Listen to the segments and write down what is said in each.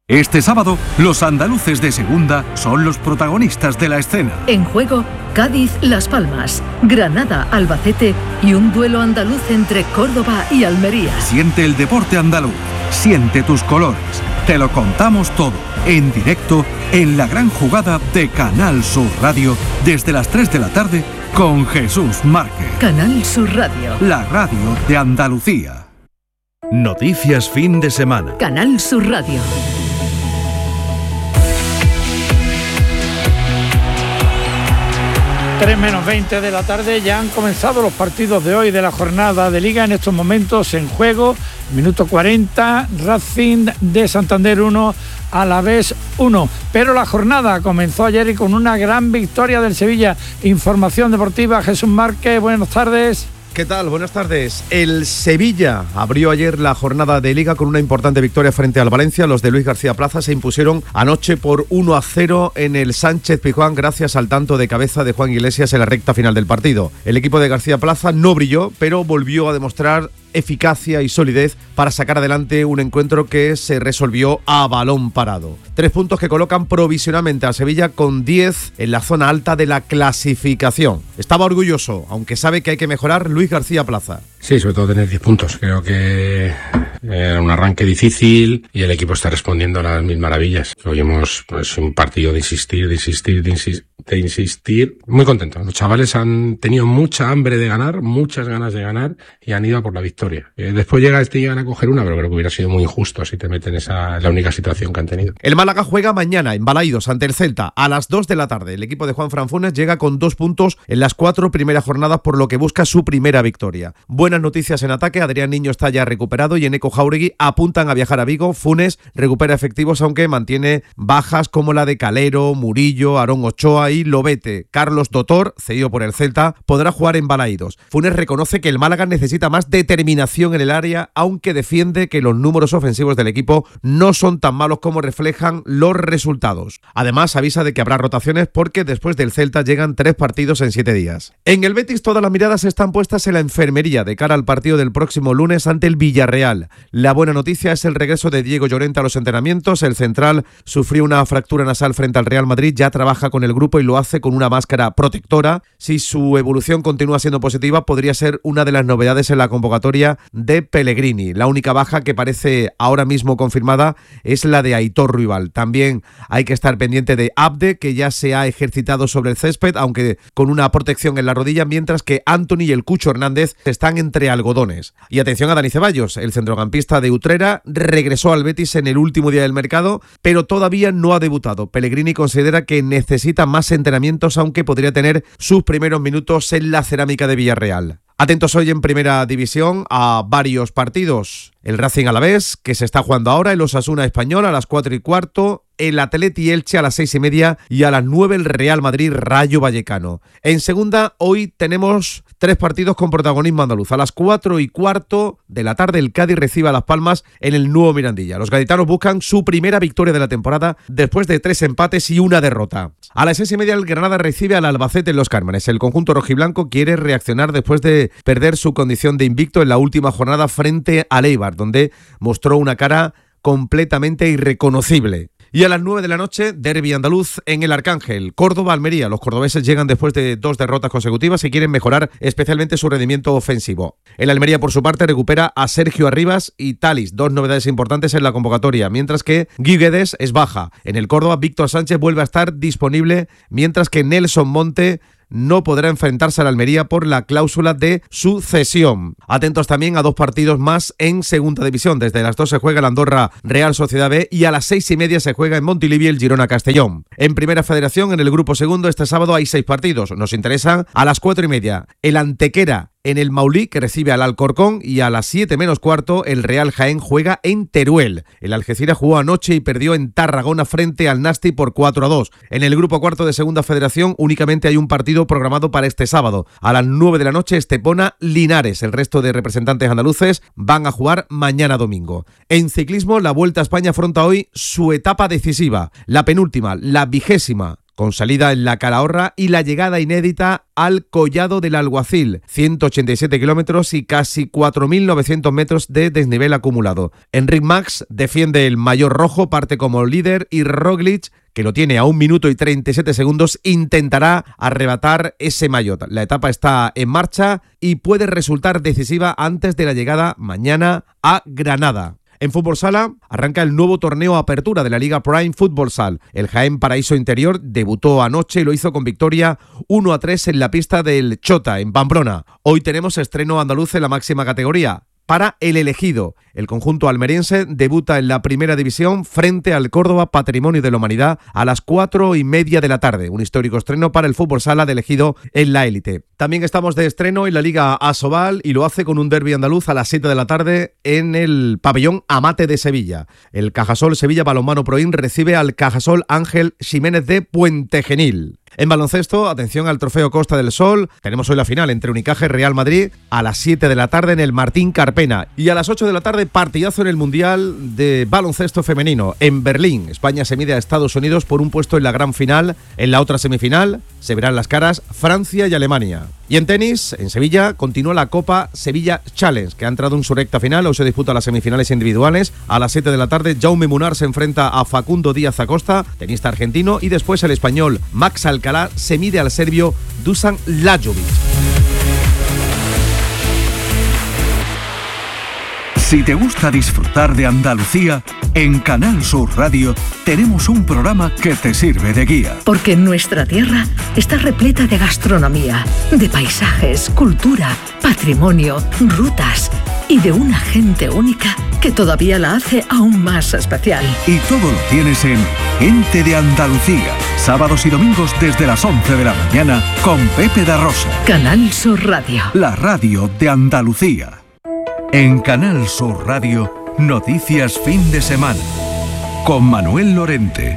Este sábado, los andaluces de segunda son los protagonistas de la escena. En juego, Cádiz-Las Palmas, Granada-Albacete y un duelo andaluz entre Córdoba y Almería. Siente el deporte andaluz, siente tus colores. Te lo contamos todo, en directo, en la gran jugada de Canal Sur Radio, desde las 3 de la tarde, con Jesús Márquez. Canal Sur Radio. La radio de Andalucía. Noticias fin de semana. Canal Sur Radio. 3:20 de la tarde, ya han comenzado los partidos de hoy de la jornada de Liga. En estos momentos en juego, minuto 40, Racing de Santander 1, Alavés 1. Pero la jornada comenzó ayer y con una gran victoria del Sevilla. Información deportiva, Jesús Márquez, buenas tardes. ¿Qué tal? Buenas tardes. El Sevilla abrió ayer la jornada de Liga con una importante victoria frente al Valencia. Los de Luis García Plaza se impusieron anoche por 1-0 en el Sánchez-Pizjuán gracias al tanto de cabeza de Juan Iglesias en la recta final del partido. El equipo de García Plaza no brilló, pero volvió a demostrar eficacia y solidez para sacar adelante un encuentro que se resolvió a balón parado. 3 puntos que colocan provisionalmente a Sevilla con 10 en la zona alta de la clasificación. Estaba orgulloso, aunque sabe que hay que mejorar, Luis García Plaza. Sí, sobre todo tener 10 puntos. Creo que era un arranque difícil y el equipo está respondiendo a las mil maravillas. Hoy hemos un partido de insistir. Muy contento. Los chavales han tenido mucha hambre de ganar, muchas ganas de ganar y han ido a por la victoria. Después llegan a coger una, pero creo que hubiera sido muy injusto si te meten esa la única situación que han tenido. El Málaga juega mañana en Balaídos ante el Celta a las 2 de la tarde. El equipo de Juan Fran Funes llega con 2 puntos en las 4 primeras jornadas, por lo que busca su primera victoria. Buenas noticias en ataque. Adrián Niño está ya recuperado y Eneco Jauregui apuntan a viajar a Vigo. Funes recupera efectivos, aunque mantiene bajas como la de Calero, Murillo, Aarón Ochoa y Lobete. Carlos Dotor, cedido por el Celta, podrá jugar en Balaídos. Funes reconoce que el Málaga necesita más determinación en el área, aunque defiende que los números ofensivos del equipo no son tan malos como reflejan los resultados. Además, avisa de que habrá rotaciones porque después del Celta llegan 3 partidos en 7 días. En el Betis todas las miradas están puestas en la enfermería de cara al partido del próximo lunes ante el Villarreal. La buena noticia es el regreso de Diego Llorente a los entrenamientos. El central sufrió una fractura nasal frente al Real Madrid, ya trabaja con el grupo y lo hace con una máscara protectora. Si su evolución continúa siendo positiva, podría ser una de las novedades en la convocatoria de Pellegrini. La única baja que parece ahora mismo confirmada es la de Aitor Ruibal. También hay que estar pendiente de Abde, que ya se ha ejercitado sobre el césped, aunque con una protección en la rodilla, mientras que Anthony y el Cucho Hernández están entre algodones. Y atención a Dani Ceballos, el centrocampista de Utrera regresó al Betis en el último día del mercado, pero todavía no ha debutado. Pellegrini considera que necesita más entrenamientos, aunque podría tener sus primeros minutos en la cerámica de Villarreal. Atentos hoy en Primera División a varios partidos. El Racing Alavés, que se está jugando ahora, el Osasuna Español a las 4:15, el Atleti Elche a las 6:30 y a las 9 el Real Madrid Rayo Vallecano. En segunda, hoy tenemos 3 partidos con protagonismo andaluz. A las 4:15 de la tarde el Cádiz recibe a Las Palmas en el nuevo Mirandilla. Los gaditanos buscan su primera victoria de la temporada después de 3 empates y una derrota. A las 6:30 el Granada recibe al Albacete en Los Cármenes. El conjunto rojiblanco quiere reaccionar después de perder su condición de invicto en la última jornada frente al Eibar, donde mostró una cara completamente irreconocible. Y a las 9 de la noche, derbi andaluz en el Arcángel, Córdoba-Almería. Los cordobeses llegan después de 2 derrotas consecutivas y quieren mejorar especialmente su rendimiento ofensivo. El Almería, por su parte, recupera a Sergio Arribas y Talis, 2 novedades importantes en la convocatoria, mientras que Gui Guedes es baja. En el Córdoba, Víctor Sánchez vuelve a estar disponible, mientras que Nelson Monte no podrá enfrentarse al Almería por la cláusula de su cesión. Atentos también a 2 partidos más en segunda división. Desde las 2 se juega el Andorra Real Sociedad B y a las 6:30 se juega en Montilivi el Girona Castellón. En Primera Federación, en el grupo segundo, este sábado hay 6 partidos. Nos interesan a las 4:30 el Antequera en el Maulí, que recibe al Alcorcón, y a las 7:15 el Real Jaén juega en Teruel. El Algeciras jugó anoche y perdió en Tarragona frente al Nasti por 4-2. En el grupo cuarto de Segunda Federación únicamente hay un partido programado para este sábado. A las 9 de la noche Estepona Linares. El resto de representantes andaluces van a jugar mañana domingo. En ciclismo, la Vuelta a España afronta hoy su etapa decisiva, la penúltima, la 20ª. con salida en la Calahorra y la llegada inédita al Collado del Alguacil, 187 kilómetros y casi 4.900 metros de desnivel acumulado. Enric Mas defiende el maillot rojo, parte como líder, y Roglic, que lo tiene a 1 minuto y 37 segundos, intentará arrebatar ese maillot. La etapa está en marcha y puede resultar decisiva antes de la llegada mañana a Granada. En Fútbol Sala arranca el nuevo torneo Apertura de la Liga Prime Fútbol Sal. El Jaén Paraíso Interior debutó anoche y lo hizo con victoria 1-3 en la pista del Chota, en Pamplona. Hoy tenemos estreno andaluz en la máxima categoría. Para el elegido, el conjunto almeriense debuta en la primera división frente al Córdoba Patrimonio de la Humanidad a las 4:30 de la tarde. Un histórico estreno para el fútbol sala de elegido en la élite. También estamos de estreno en la Liga Asobal y lo hace con un derbi andaluz a las 7 de la tarde en el pabellón Amate de Sevilla. El Cajasol Sevilla Balonmano Proin recibe al Cajasol Ángel Ximénez de Puente Genil. En baloncesto, atención al Trofeo Costa del Sol. Tenemos hoy la final entre Unicaja y Real Madrid a las 7 de la tarde en el Martín Carpena. Y a las 8 de la tarde, partidazo en el Mundial de Baloncesto Femenino. En Berlín, España se mide a Estados Unidos por un puesto en la gran final. En la otra semifinal se verán las caras Francia y Alemania. Y en tenis, en Sevilla, continúa la Copa Sevilla Challenge, que ha entrado en su recta final. Hoy se disputan las semifinales individuales. A las 7 de la tarde, Jaume Munar se enfrenta a Facundo Díaz Acosta, tenista argentino, y después el español Max Alcalá se mide al serbio Dusan Lajovic. Si te gusta disfrutar de Andalucía, en Canal Sur Radio tenemos un programa que te sirve de guía. Porque nuestra tierra está repleta de gastronomía, de paisajes, cultura, patrimonio, rutas y de una gente única que todavía la hace aún más especial. Y todo lo tienes en Gente de Andalucía, sábados y domingos desde las 11 de la mañana con Pepe da Rosa. Canal Sur Radio. La radio de Andalucía. En Canal Sur Radio, Noticias Fin de Semana, con Manuel Lorente.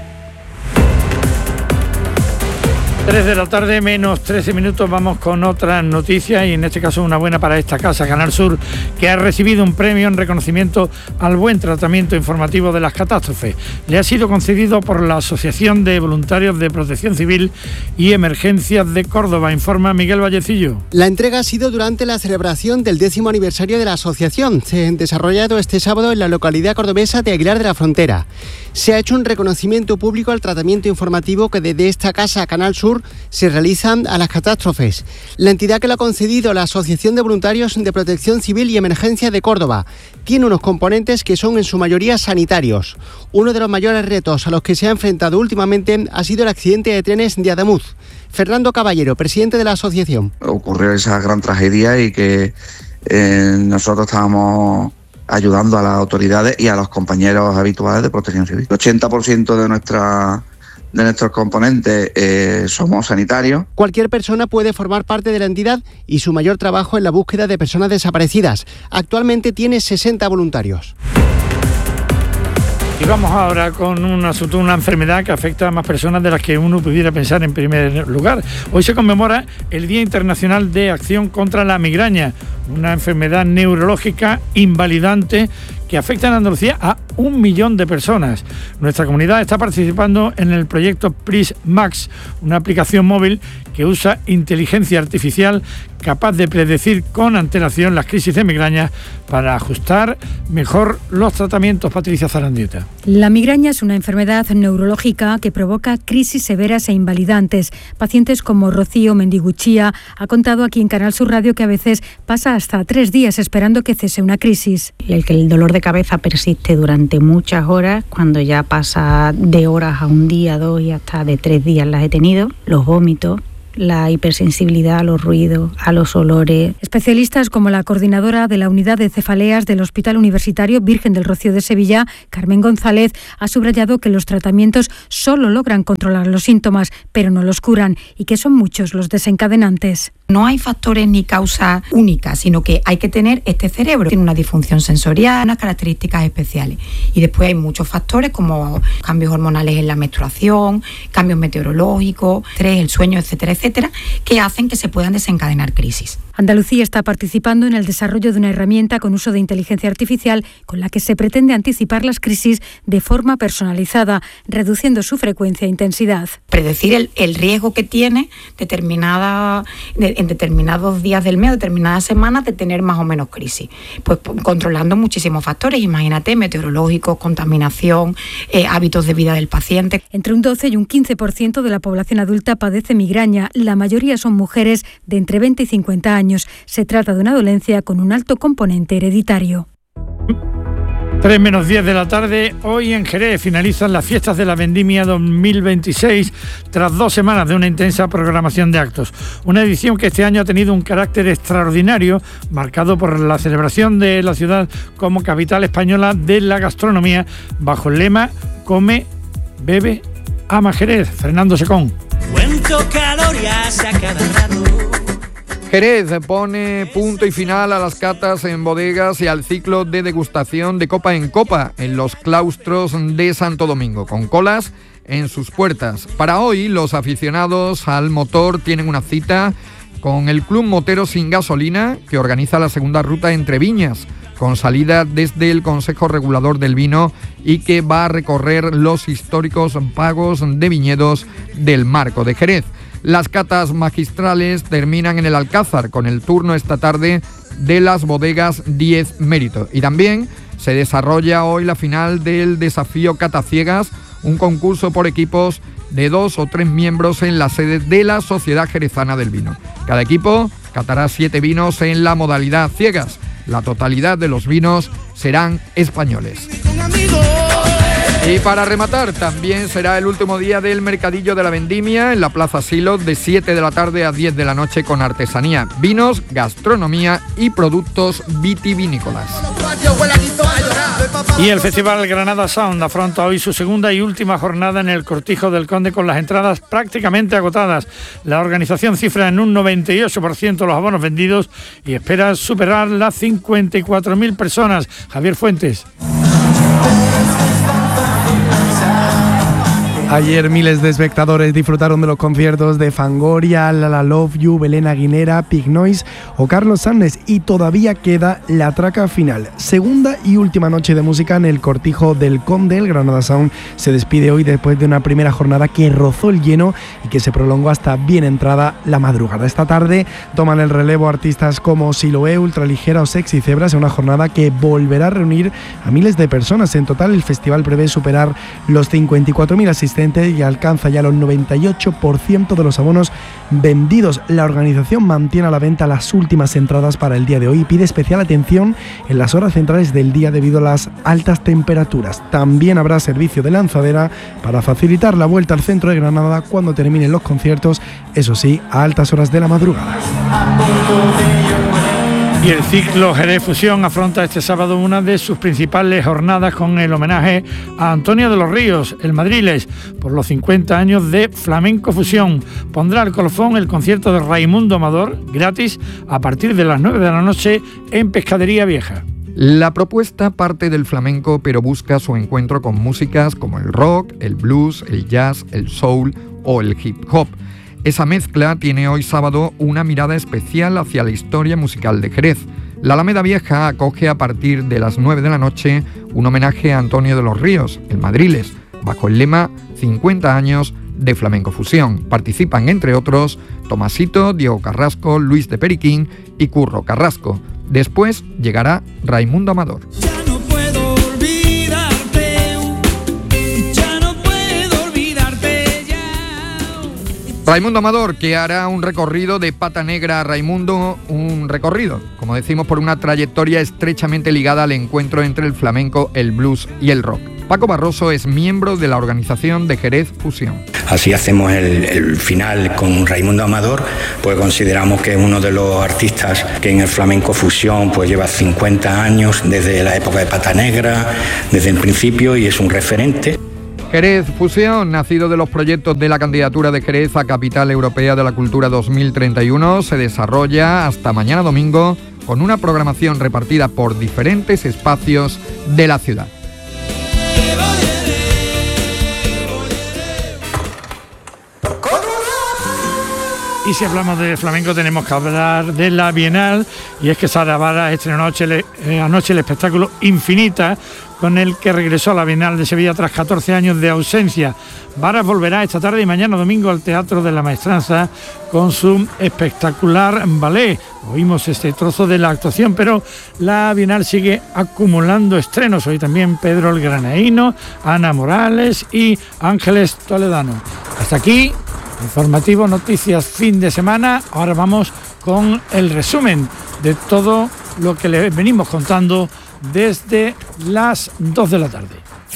3 de la tarde, menos 13 minutos, vamos con otras noticias y en este caso una buena para esta casa, Canal Sur, que ha recibido un premio en reconocimiento al buen tratamiento informativo de las catástrofes. Le ha sido concedido por la Asociación de Voluntarios de Protección Civil y Emergencias de Córdoba, informa Miguel Vallecillo. La entrega ha sido durante la celebración del 10º aniversario de la asociación, desarrollado este sábado en la localidad cordobesa de Aguilar de la Frontera. Se ha hecho un reconocimiento público al tratamiento informativo que desde esta casa, Canal Sur, se realizan a las catástrofes. La entidad que lo ha concedido, la Asociación de Voluntarios de Protección Civil y Emergencia de Córdoba, tiene unos componentes que son en su mayoría sanitarios. Uno de los mayores retos a los que se ha enfrentado últimamente ha sido el accidente de trenes de Adamuz. Fernando Caballero, presidente de la asociación. Ocurrió esa gran tragedia y que nosotros estábamos ayudando a las autoridades y a los compañeros habituales de Protección Civil. El 80% de nuestros componentes somos sanitarios. Cualquier persona puede formar parte de la entidad y su mayor trabajo es la búsqueda de personas desaparecidas. Actualmente tiene 60 voluntarios. Y vamos ahora con un asunto, una enfermedad que afecta a más personas de las que uno pudiera pensar en primer lugar. Hoy se conmemora el Día Internacional de Acción contra la Migraña, una enfermedad neurológica invalidante que afecta en Andalucía a 1 millón de personas. Nuestra comunidad está participando en el proyecto PRIS Max, una aplicación móvil que usa inteligencia artificial capaz de predecir con antelación las crisis de migraña para ajustar mejor los tratamientos. Patricia Zarandieta. La migraña es una enfermedad neurológica que provoca crisis severas e invalidantes. Pacientes como Rocío Mendiguchía ha contado aquí en Canal Sur Radio que a veces pasa hasta 3 días esperando que cese una crisis. El dolor de cabeza persiste durante muchas horas, cuando ya pasa de horas a 1 día, 2 y hasta de 3 días las he tenido. Los vómitos, la hipersensibilidad a los ruidos, a los olores. Especialistas como la coordinadora de la unidad de cefaleas del Hospital Universitario Virgen del Rocío de Sevilla, Carmen González, ha subrayado que los tratamientos solo logran controlar los síntomas, pero no los curan, y que son muchos los desencadenantes. No hay factores ni causas únicas, sino que hay que tener este cerebro. Tiene una disfunción sensorial, unas características especiales. Y después hay muchos factores como cambios hormonales en la menstruación, cambios meteorológicos, estrés, el sueño, etcétera, etcétera, que hacen que se puedan desencadenar crisis. Andalucía está participando en el desarrollo de una herramienta con uso de inteligencia artificial con la que se pretende anticipar las crisis de forma personalizada, reduciendo su frecuencia e intensidad. Predecir el riesgo que tiene en determinados días del mes, determinadas semanas, de tener más o menos crisis. Pues controlando muchísimos factores, imagínate, meteorológicos, contaminación, hábitos de vida del paciente. Entre un 12 y un 15% de la población adulta padece migraña. La mayoría son mujeres de entre 20 y 50 años. Se trata de una dolencia con un alto componente hereditario. 3 menos 10 de la tarde, hoy en Jerez finalizan las fiestas de la Vendimia 2026 tras 2 semanas de una intensa programación de actos. Una edición que este año ha tenido un carácter extraordinario, marcado por la celebración de la ciudad como capital española de la gastronomía, bajo el lema Come, bebe, ama Jerez. Fernando Secón. Cuento calorías a cada rato. Jerez pone punto y final a las catas en bodegas y al ciclo de degustación de copa en copa en los claustros de Santo Domingo, con colas en sus puertas. Para hoy, los aficionados al motor tienen una cita con el Club Motero Sin Gasolina, que organiza la segunda ruta entre viñas, con salida desde el Consejo Regulador del Vino y que va a recorrer los históricos pagos de viñedos del Marco de Jerez. Las catas magistrales terminan en el Alcázar con el turno esta tarde de las bodegas 10 Mérito. Y también se desarrolla hoy la final del desafío Cata Ciegas, un concurso por equipos de 2 o 3 miembros en la sede de la Sociedad Jerezana del Vino. Cada equipo catará 7 vinos en la modalidad ciegas. La totalidad de los vinos serán españoles. Y para rematar, también será el último día del Mercadillo de la Vendimia en la Plaza Silo de 7 de la tarde a 10 de la noche con artesanía, vinos, gastronomía y productos vitivinícolas. Y el Festival Granada Sound afronta hoy su segunda y última jornada en el Cortijo del Conde con las entradas prácticamente agotadas. La organización cifra en un 98% los abonos vendidos y espera superar las 54.000 personas. Javier Fuentes. Ayer miles de espectadores disfrutaron de los conciertos de Fangoria, La Love You, Belén Aguilera, Pig Noise o Carlos Sannes, y todavía queda la traca final. Segunda y última noche de música en el Cortijo del Conde. El Granada Sound se despide hoy después de una primera jornada que rozó el lleno y que se prolongó hasta bien entrada la madrugada. Esta tarde toman el relevo artistas como Siloé, Ultraligera o Sexy Zebras, en una jornada que volverá a reunir a miles de personas. En total, el festival prevé superar los 54.000 asistentes y alcanza ya los 98% de los abonos vendidos. La organización mantiene a la venta las últimas entradas para el día de hoy y pide especial atención en las horas centrales del día debido a las altas temperaturas. También habrá servicio de lanzadera para facilitar la vuelta al centro de Granada cuando terminen los conciertos, eso sí, a altas horas de la madrugada. Y el ciclo Jerez Fusión afronta este sábado una de sus principales jornadas con el homenaje a Antonio de los Ríos, el Madriles, por los 50 años de Flamenco Fusión. Pondrá al colofón el concierto de Raimundo Amador, gratis, a partir de las 9 de la noche en Pescadería Vieja. La propuesta parte del flamenco, pero busca su encuentro con músicas como el rock, el blues, el jazz, el soul o el hip hop. Esa mezcla tiene hoy sábado una mirada especial hacia la historia musical de Jerez. La Alameda Vieja acoge a partir de las 9 de la noche un homenaje a Antonio de los Ríos, el Madriles, bajo el lema 50 años de Flamenco Fusión. Participan, entre otros, Tomasito, Diego Carrasco, Luis de Periquín y Curro Carrasco. Después llegará Raimundo Amador. Raimundo Amador, que hará un recorrido de Pata Negra a Raimundo, un recorrido, como decimos, por una trayectoria estrechamente ligada al encuentro entre el flamenco, el blues y el rock. Paco Barroso es miembro de la organización de Jerez Fusión. Así hacemos el final con Raimundo Amador, pues consideramos que es uno de los artistas que en el flamenco fusión pues lleva 50 años, desde la época de Pata Negra, desde el principio, y es un referente. Jerez Fusión, nacido de los proyectos de la candidatura de Jerez a Capital Europea de la Cultura 2031, se desarrolla hasta mañana domingo con una programación repartida por diferentes espacios de la ciudad. Y si hablamos de flamenco tenemos que hablar de la Bienal, y es que Sara Vara estrenó anoche el espectáculo Infinita, con el que regresó a la Bienal de Sevilla tras 14 años de ausencia. Varas volverá esta tarde y mañana domingo al Teatro de la Maestranza con su espectacular ballet. Oímos este trozo de la actuación, pero la Bienal sigue acumulando estrenos. Hoy también Pedro el Granaíno, Ana Morales y Ángeles Toledano. Hasta aquí, informativo, noticias, fin de semana. Ahora vamos con el resumen de todo lo que le venimos contando desde las 2 de la tarde.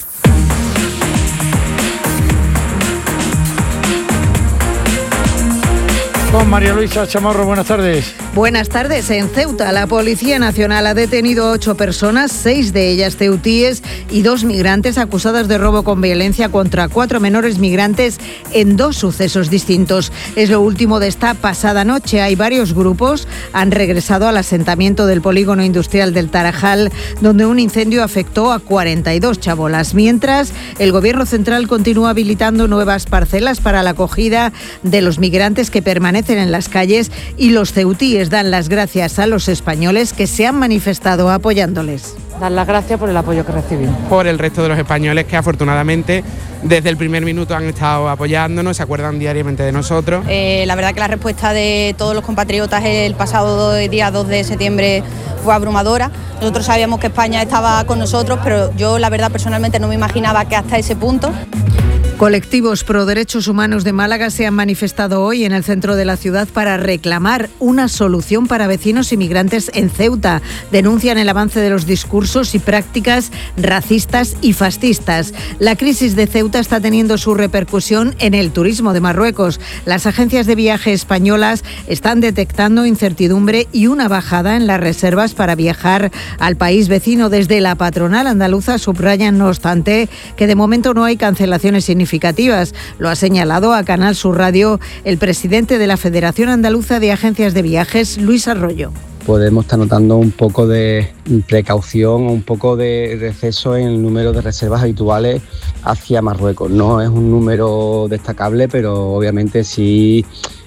Con María Luisa Chamorro, buenas tardes. Buenas tardes. En Ceuta, la Policía Nacional ha detenido a 8 personas, 6 de ellas ceutíes y 2 migrantes acusadas de robo con violencia contra 4 menores migrantes en 2 sucesos distintos. Es lo último de esta pasada noche. Hay varios grupos, han regresado al asentamiento del polígono industrial del Tarajal, donde un incendio afectó a 42 chabolas. Mientras, el Gobierno central continúa habilitando nuevas parcelas para la acogida de los migrantes que permanecen en las calles, y los ceutíes dan las gracias a los españoles que se han manifestado apoyándoles. Dar las gracias por el apoyo que recibimos. Por el resto de los españoles que afortunadamente desde el primer minuto han estado apoyándonos, se acuerdan diariamente de nosotros. La verdad que la respuesta de todos los compatriotas el pasado día 2 de septiembre fue abrumadora. Nosotros sabíamos que España estaba con nosotros, pero yo la verdad personalmente no me imaginaba que hasta ese punto. Colectivos pro derechos humanos de Málaga se han manifestado hoy en el centro de la ciudad para reclamar una solución para vecinos inmigrantes en Ceuta. Denuncian el avance de los discursos y prácticas racistas y fascistas. La crisis de Ceuta está teniendo su repercusión en el turismo de Marruecos. Las agencias de viaje españolas están detectando incertidumbre y una bajada en las reservas para viajar al país vecino. Desde la patronal andaluza subrayan, no obstante, que de momento no hay cancelaciones significativas. Lo ha señalado a Canal Sur Radio el presidente de la Federación Andaluza de Agencias de Viajes, Luis Arroyo. Podemos estar notando un poco de precaución, un poco de receso en el número de reservas habituales hacia Marruecos. No es un número destacable, pero obviamente sí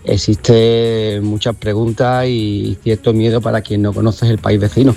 existe muchas preguntas y cierto miedo para quien no conoce el país vecino.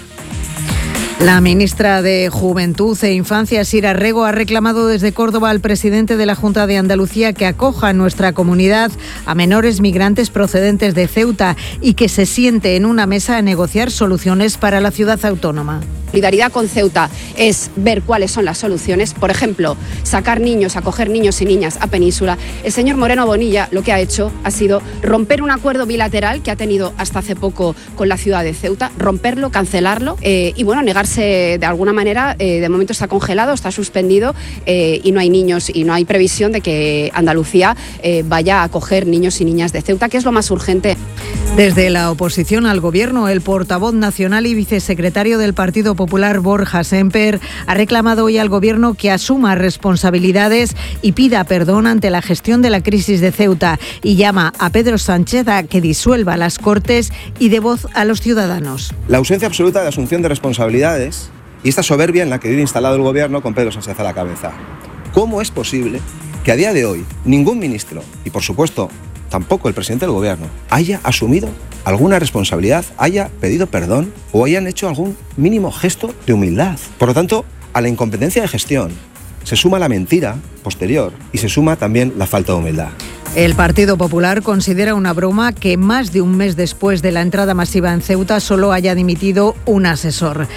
La ministra de Juventud e Infancia, Sira Rego, ha reclamado desde Córdoba al presidente de la Junta de Andalucía que acoja en nuestra comunidad a menores migrantes procedentes de Ceuta y que se siente en una mesa a negociar soluciones para la ciudad autónoma. Solidaridad con Ceuta es ver cuáles son las soluciones. Por ejemplo, sacar niños, acoger niños y niñas a Península. El señor Moreno Bonilla lo que ha hecho ha sido romper un acuerdo bilateral que ha tenido hasta hace poco con la ciudad de Ceuta, romperlo, cancelarlo y bueno, negarse de alguna manera. De momento está congelado, está suspendido y no hay niños y no hay previsión de que Andalucía vaya a acoger niños y niñas de Ceuta, que es lo más urgente. Desde la oposición al Gobierno, el portavoz nacional y vicesecretario del Partido Popular, Borja Semper, ha reclamado hoy al Gobierno que asuma responsabilidades y pida perdón ante la gestión de la crisis de Ceuta, y llama a Pedro Sánchez a que disuelva las Cortes y dé voz a los ciudadanos. La ausencia absoluta de asunción de responsabilidades y esta soberbia en la que vive instalado el Gobierno con Pedro Sánchez a la cabeza. ¿Cómo es posible que a día de hoy ningún ministro, y por supuesto tampoco el presidente del Gobierno, haya asumido alguna responsabilidad, haya pedido perdón o hayan hecho algún mínimo gesto de humildad? Por lo tanto, a la incompetencia de gestión se suma la mentira posterior y se suma también la falta de humildad. El Partido Popular considera una broma que más de un mes después de la entrada masiva en Ceuta solo haya dimitido un asesor.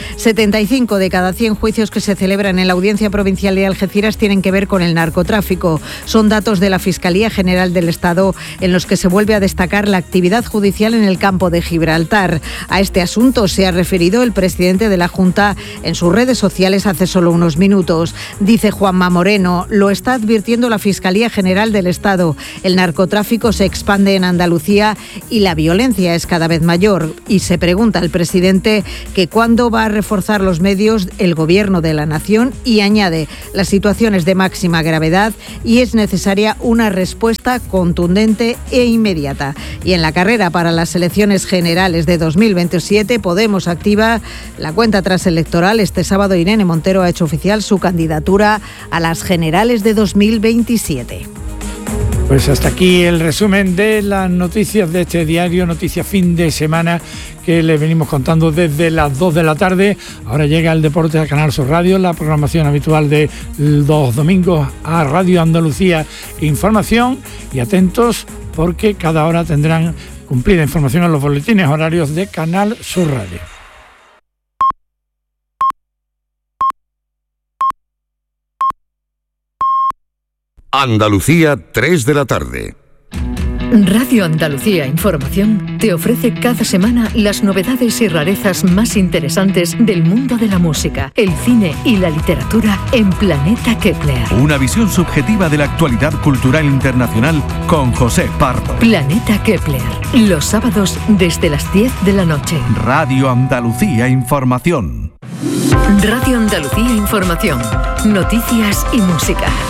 75 de cada 100 juicios que se celebran en la Audiencia Provincial de Algeciras tienen que ver con el narcotráfico. Son datos de la Fiscalía General del Estado en los que se vuelve a destacar la actividad judicial en el campo de Gibraltar. A este asunto se ha referido el presidente de la Junta en sus redes sociales hace solo unos minutos. Dice Juanma Moreno, lo está advirtiendo la Fiscalía General del Estado. El narcotráfico se expande en Andalucía y la violencia es cada vez mayor. Y se pregunta al presidente que cuándo va a reforzar los medios el Gobierno de la Nación, y añade, la situación es de máxima gravedad y es necesaria una respuesta contundente e inmediata. Y en la carrera para las elecciones generales de 2027, Podemos activa la cuenta atrás electoral. Este sábado Irene Montero ha hecho oficial su candidatura a las generales de 2027. Pues hasta aquí el resumen de las noticias de este diario, noticias fin de semana, que les venimos contando desde las 2 de la tarde. Ahora llega el deporte a Canal Sur Radio, la programación habitual de los domingos a Radio Andalucía Información. Y atentos, porque cada hora tendrán cumplida información en los boletines horarios de Canal Sur Radio. Andalucía, 3 de la tarde. Radio Andalucía Información te ofrece cada semana las novedades y rarezas más interesantes del mundo de la música, el cine y la literatura en Planeta Kepler. Una visión subjetiva de la actualidad cultural internacional con José Pardo. Planeta Kepler, los sábados desde las 10 de la noche. Radio Andalucía Información. Radio Andalucía Información, noticias y música.